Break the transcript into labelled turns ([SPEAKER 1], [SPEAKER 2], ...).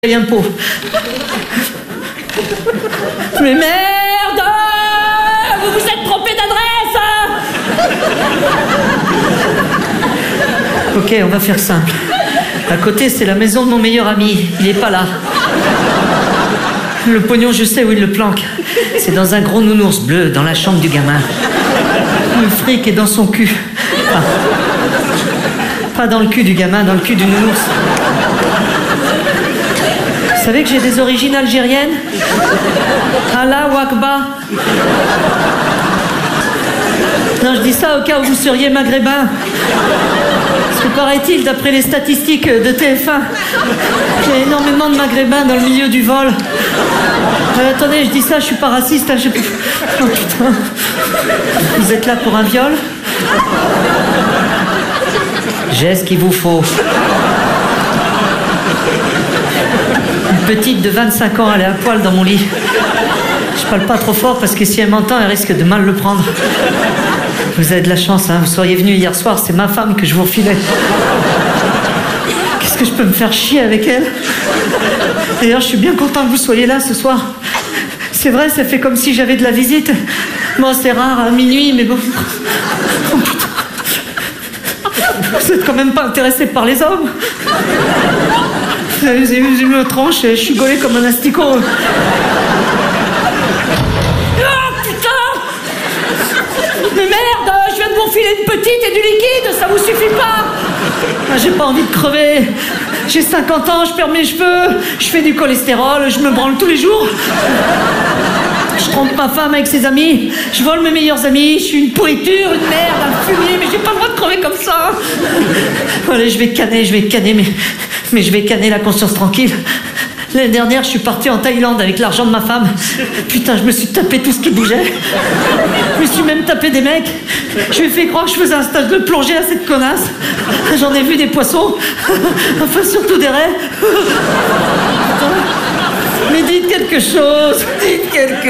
[SPEAKER 1] impôt. Mais merde! Vous vous êtes trompé d'adresse! Ok, on va faire simple. À côté, c'est la maison de mon meilleur ami. Il est pas là. Le pognon, je sais où il le planque. C'est dans un gros nounours bleu, dans la chambre du gamin. Le fric est dans son cul. Pas dans le cul du gamin, dans le cul du nounours. Vous savez que j'ai des origines algériennes? Allah Wakba. Non, je dis ça au cas où vous seriez maghrébin. Parce que paraît-il, d'après les statistiques de TF1, il y a énormément de maghrébins dans le milieu du vol. Attendez, je dis ça, je suis pas raciste. Hein, Oh putain. Vous êtes là pour un viol? J'ai ce qu'il vous faut. Une petite de 25 ans, elle est à poil dans mon lit. Je parle pas trop fort parce que si elle m'entend, elle risque de mal le prendre. Vous avez de la chance, hein. Vous seriez venu hier soir, c'est ma femme que je vous refilais. Qu'est-ce que je peux me faire chier avec elle? D'ailleurs, je suis bien content que vous soyez là ce soir. C'est vrai, ça fait comme si j'avais de la visite. Bon, c'est rare à minuit, mais bon... Oh, putain. Vous êtes quand même pas intéressé par les hommes? Vous avez vu ma tranche, je suis gaulé comme un asticot. Oh putain! Mais merde, je viens de vous filer une petite et du liquide, ça vous suffit pas? J'ai pas envie de crever. J'ai 50 ans, je perds mes cheveux, je fais du cholestérol, je me branle tous les jours. Je trompe ma femme avec ses amis, je vole mes meilleurs amis, je suis une pourriture, une merde, un fumier, mais j'ai pas le droit de crever comme ça. Allez, je vais canner, mais je vais canner la conscience tranquille. L'année dernière, je suis parti en Thaïlande avec l'argent de ma femme. Putain, je me suis tapé tout ce qui bougeait. Je me suis même tapé des mecs. Je lui ai fait croire que je faisais un stage de plongée à cette connasse. J'en ai vu des poissons. Enfin, surtout des raies. Mais dites quelque chose. Dites quelque